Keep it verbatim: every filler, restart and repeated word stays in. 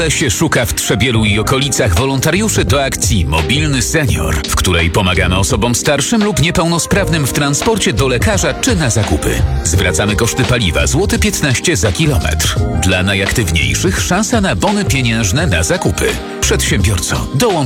się szuka w Trzebielu i okolicach wolontariuszy do akcji Mobilny Senior, w której pomagamy osobom starszym lub niepełnosprawnym w transporcie do lekarza czy na zakupy. Zwracamy koszty paliwa złoty piętnaście za kilometr. Dla najaktywniejszych szansa na bony pieniężne na zakupy. Przedsiębiorco, dołącz